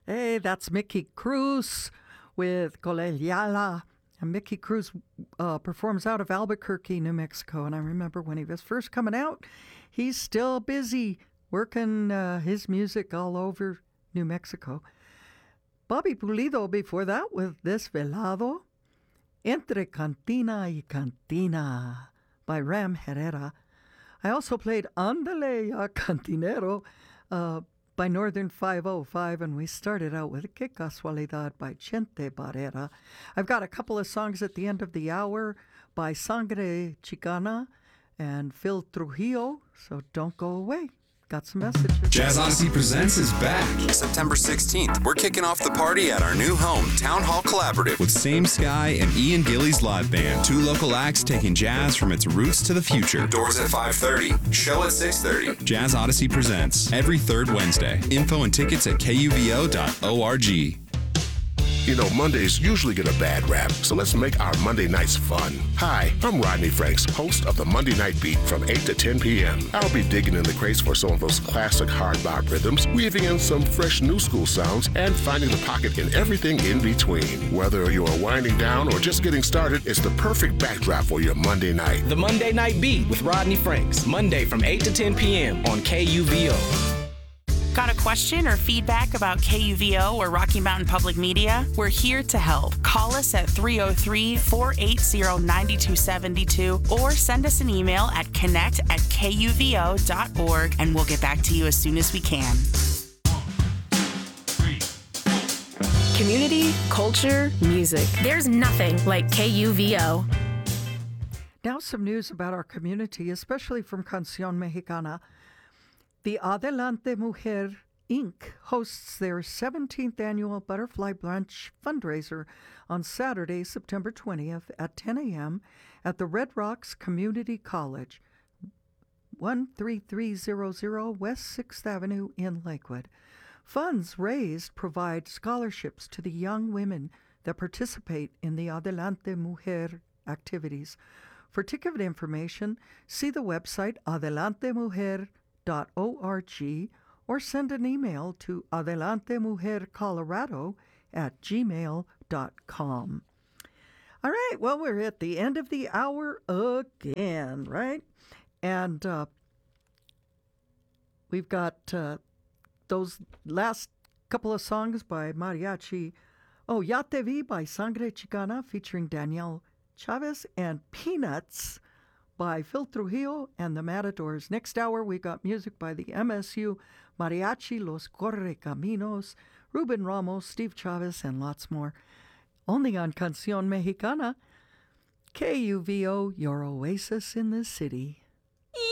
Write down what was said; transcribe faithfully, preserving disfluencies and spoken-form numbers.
Hey, that's Mickey Cruz with Colegiala. And Mickey Cruz uh, performs out of Albuquerque, New Mexico. And I remember when he was first coming out, he's still busy working uh, his music all over New Mexico. Bobby Pulido before that with Desvelado. Entre Cantina y Cantina by Ram Herrera. I also played Andale ya Cantinero uh, by Northern five oh five, and we started out with Que Casualidad by Chente Barrera. I've got a couple of songs at the end of the hour by Sangre Chicana and Phil Trujillo, so don't go away. Got some messages. Jazz Odyssey Presents is back. September sixteenth, we're kicking off the party at our new home, Town Hall Collaborative. With Same Sky and Ian Gillies Live Band. Two local acts taking jazz from its roots to the future. Doors at five thirty. Show at six thirty. Jazz Odyssey Presents every third Wednesday. Info and tickets at K U V O dot org. You know, Mondays usually get a bad rap, so let's make our Monday nights fun. Hi, I'm Rodney Franks, host of the Monday Night Beat from eight to ten p.m. I'll be digging in the crates for some of those classic hard bop rhythms, weaving in some fresh new school sounds, and finding the pocket in everything in between. Whether you're winding down or just getting started, it's the perfect backdrop for your Monday night. The Monday Night Beat with Rodney Franks, Monday from eight to ten p.m. on K U V O. Got a question or feedback about K U V O or Rocky Mountain Public Media? We're here to help. Call us at three oh three, four eight zero, nine two seven two or send us an email at connect at K U V O dot org and we'll get back to you as soon as we can. Community, culture, music. There's nothing like K U V O. Now some news about our community, especially from Canción Mexicana. The Adelante Mujer, Incorporated hosts their seventeenth annual Butterfly Brunch fundraiser on Saturday, September twentieth at ten a.m. at the Red Rocks Community College, one three three zero zero West sixth Avenue in Lakewood. Funds raised provide scholarships to the young women that participate in the Adelante Mujer activities. For ticket information, see the website adelante mujer dot org or send an email to adelantemujercolorado at gmail dot com. All right, well, we're at the end of the hour again, right? And uh, we've got uh, those last couple of songs by Mariachi. Oh, Ya Te Vi by Sangre Chicana featuring Danielle Chavez, and Peanuts by Phil Trujillo and the Matadors. Next hour, we got music by the M S U Mariachi, Los Correcaminos, Ruben Ramos, Steve Chavez, and lots more. Only on Canción Mexicana. K U V O, your oasis in the city.